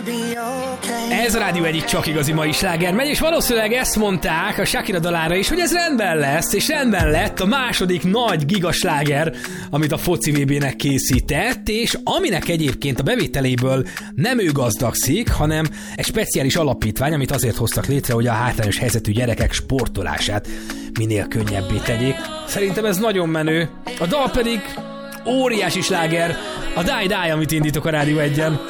Ez a Rádió egyik csak igazi mai sláger megy, és valószínűleg ezt mondták a Shakira dalára is, hogy ez rendben lesz, és rendben lett a második nagy gigasláger, amit a foci VB-nek készített, és aminek egyébként a bevételéből nem ő gazdagszik, hanem egy speciális alapítvány, amit azért hoztak létre, hogy a hátrányos helyzetű gyerekek sportolását minél könnyebbé tegyék. Szerintem ez nagyon menő. A dal pedig óriási sláger, a Die Die, amit indítok a Rádió 1-en.